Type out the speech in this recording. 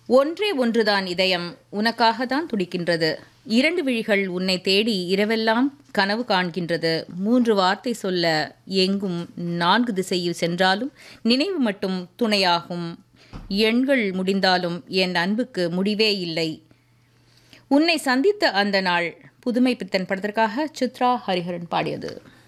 ஒன்றே ஒன்றுதான் இதயம் உனக்காகத்தான் துடிக்கின்றது. 2 விழிகள் உன்னை தேடி இரவெல்லாம் கனவு காண்கின்றது. 3 வார்த்தை சொல்ல எங்கும் 4 திசையில் சென்றாலும் நினைவு மட்டும் துணையாகும். எண்கள் முடிந்தாலும் என் அன்புக்கு முடிவே இல்லை. உன்னை சந்தித்த அந்த நாள். புதுமை பித்தன் படத்திற்காக சித்ரா ஹரிஹரன் பாடியது.